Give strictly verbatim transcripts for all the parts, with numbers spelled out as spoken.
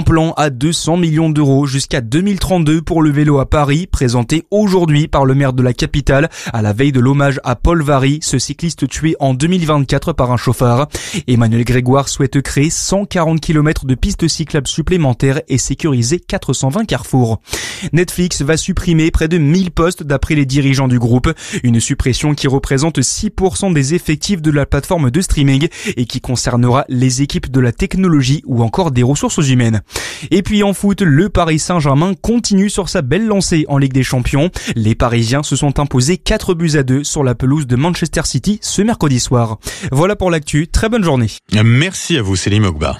plan à deux cents millions d'euros jusqu'à deux mille trente-deux pour le vélo à Paris, présenté aujourd'hui par le maire de la capitale, à la veille de l'hommage à Paul Varry, ce cycliste tué en deux mille vingt-quatre par un chauffard. Emmanuel Grégoire souhaite créer cent quarante kilomètres de pistes cyclables supplémentaires et sécuriser quatre cent vingt carrefours. Netflix va supprimer près de mille postes d'après les dirigeants du groupe, une suppression qui représente six pour cent des effectifs de la plateforme de streaming et qui concernera les équipes de la technologie ou encore des ressources humaines. Et puis en foot, le Paris Saint-Germain continue sur sa belle lancée en Ligue des Champions. Les Parisiens se sont imposés quatre buts à deux sur la pelouse de Manchester City ce mercredi soir. Voilà pour l'actu, très bonne journée. Merci à vous Céline Mogba.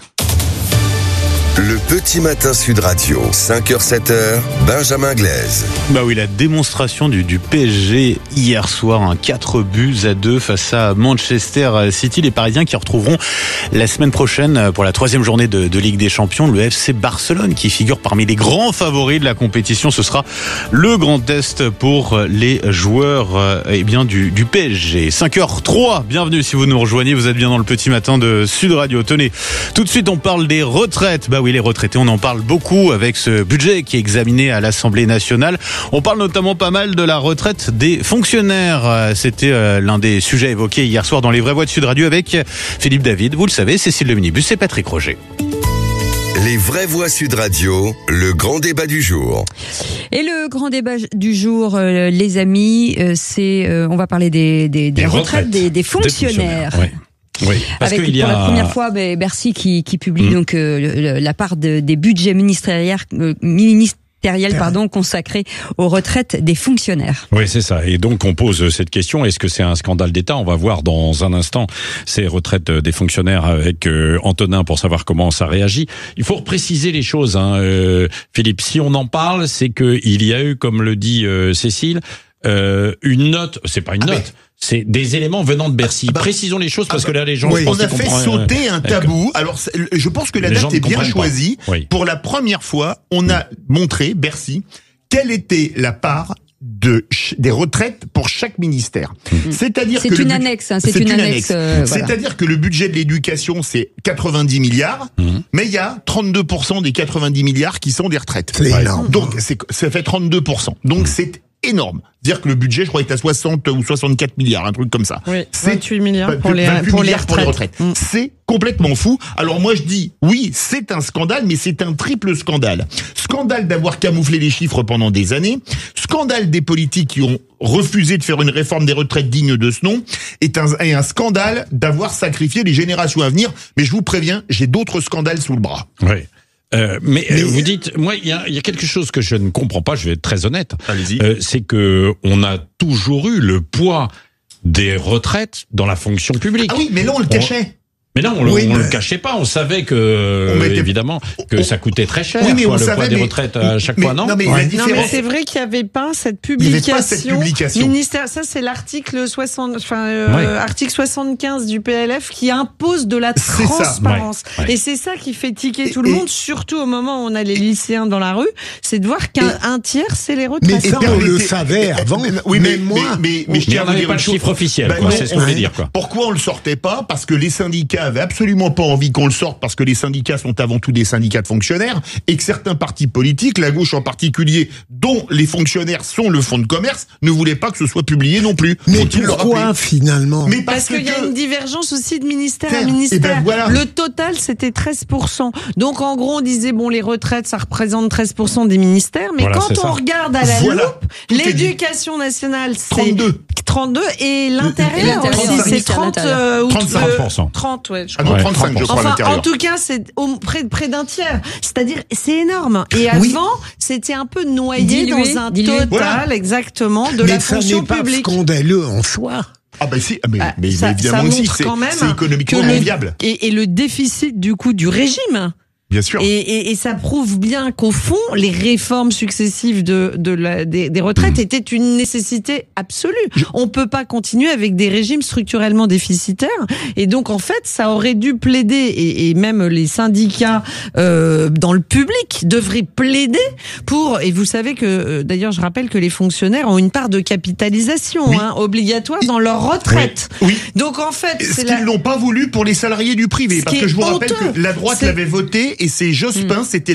Le petit matin Sud Radio, cinq heures sept heures, Benjamin Glaise. Bah oui, la démonstration du, du P S G hier soir, hein, quatre buts à deux face à Manchester City. Les Parisiens qui retrouveront la semaine prochaine pour la troisième journée de, de Ligue des Champions le F C Barcelone qui figure parmi les grands favoris de la compétition. Ce sera le grand test pour les joueurs eh bien, du, du P S G. cinq heures trois, bienvenue si vous nous rejoignez, vous êtes bien dans le petit matin de Sud Radio. Tenez, tout de suite on parle des retraites. Bah oui, les retraités, on en parle beaucoup avec ce budget qui est examiné à l'Assemblée nationale. On parle notamment pas mal de la retraite des fonctionnaires. C'était l'un des sujets évoqués hier soir dans les vraies voix de Sud Radio avec Philippe David, vous le savez, Cécile Leminibus et Patrick Roger. Les vraies voix Sud Radio, le grand débat du jour. Et le grand débat du jour, euh, les amis, euh, c'est, euh, on va parler des, des, des, des retraites, retraites des, des fonctionnaires. Des fonctionnaires, ouais. Oui, parce avec qu'il y a pour la première fois Bercy qui, qui publie mmh. donc euh, la part de, des budgets ministériels, euh, ministériels pardon, consacrés aux retraites des fonctionnaires. Oui, c'est ça. Et donc on pose cette question, est-ce que c'est un scandale d'État ? On va voir dans un instant ces retraites des fonctionnaires avec euh, Antonin pour savoir comment ça réagit. Il faut préciser les choses, hein, euh, Philippe. Si on en parle, c'est qu'il y a eu, comme le dit euh, Cécile, euh, une note, c'est pas une ah note, mais... c'est des éléments venant de Bercy. Ah bah, Précisons les choses parce ah bah, que là les gens... Oui. On a fait sauter un tabou. Alors je pense que la date est bien choisie. Oui. Pour la première fois, on a montré, Bercy, quelle était la part de des retraites pour chaque ministère. Mmh. C'est-à-dire c'est que une annexe, hein, c'est, c'est une, une annexe. annexe euh, voilà. C'est-à-dire que le budget de l'éducation c'est quatre-vingt-dix milliards, mmh. mais il y a trente-deux pour cent des quatre-vingt-dix milliards qui sont des retraites. C'est énorme. Donc c'est ça fait trente-deux pour cent. Donc mmh. c'est énorme. C'est-à-dire que le budget, je crois, est à soixante ou soixante-quatre milliards, un truc comme ça. Oui, c'est vingt-huit milliards pour les, pour les retraites. Pour les retraites. Mmh. C'est complètement fou. Alors moi, je dis, oui, c'est un scandale, mais c'est un triple scandale. Scandale d'avoir camouflé les chiffres pendant des années. Scandale des politiques qui ont refusé de faire une réforme des retraites digne de ce nom. Et un, et un scandale d'avoir sacrifié les générations à venir. Mais je vous préviens, j'ai d'autres scandales sous le bras. Oui. Euh, mais, mais vous dites, moi, il y a, y a quelque chose que je ne comprends pas. Je vais être très honnête. Allez-y. Euh, c'est que on a toujours eu le poids des retraites dans la fonction publique. Ah oui, mais là on le cachait. On... Mais non, on, oui, on mais... le cachait pas. On savait que, on mettait... évidemment, que on... ça coûtait très cher. Oui, mais quoi, on le savait, poids mais... des retraites à chaque mais, fois, non, non, mais, ouais. la différence... non, mais c'est vrai qu'il n'y avait pas cette publication. Pas cette publication. Ministère, ça c'est l'article soixante, enfin, euh, ouais. article soixante-quinze du P L F qui impose de la transparence. Ouais. Ouais. Et c'est ça qui fait tiquer et, tout le et... monde, surtout au moment où on a les lycéens dans la rue, c'est de voir qu'un et... un tiers, c'est les retraites. Mais ça, on le savait avant. Oui, mais moi, mais mais je tiens à dire pas le chiffre officiel. C'est ce qu'on voulait dire. Pourquoi on le sortait pas ? Parce que les syndicats avaient absolument pas envie qu'on le sorte parce que les syndicats sont avant tout des syndicats de fonctionnaires et que certains partis politiques, la gauche en particulier, dont les fonctionnaires sont le fonds de commerce, ne voulaient pas que ce soit publié non plus. Mais pourquoi finalement ? Mais parce, parce qu'il que... y a une divergence aussi de ministère à ministère. Ben voilà. Le total c'était treize pour cent. Donc en gros on disait bon les retraites ça représente treize pour cent des ministères, mais voilà, quand on ça. regarde à la voilà. loupe, Tout l'éducation nationale c'est trente-deux trente-deux et l'intérieur aussi c'est trente euh, ou trente-cinq pour cent. trente ouais. Je crois. Ah non, trente-cinq je crois. Enfin, en tout cas, c'est au, près, près d'un tiers. C'est-à-dire, c'est énorme. Et avant, oui. c'était un peu noyé dilué, dans un dilué. total, voilà. exactement, de mais la fonction publique. Mais ça n'est pas scandaleux en soi. Ah ben si, mais, ah, mais ça, évidemment ça aussi, c'est, c'est économiquement le, viable. Et, et le déficit du coup du régime. Bien sûr. Et, et, et ça prouve bien qu'au fond, les réformes successives de, de la, des, des retraites mmh. étaient une nécessité absolue. Je... On peut pas continuer avec des régimes structurellement déficitaires. Et donc, en fait, ça aurait dû plaider, et, et même les syndicats euh, dans le public devraient plaider pour. Et vous savez que, d'ailleurs, je rappelle que les fonctionnaires ont une part de capitalisation oui. hein, obligatoire dans leur retraite. Oui. oui. Donc, en fait, ce c'est qu'ils la... n'ont pas voulu pour les salariés du privé, Ce parce que je vous rappelle honteux. que la droite c'est... l'avait voté. Et c'est Jospin, mmh. c'était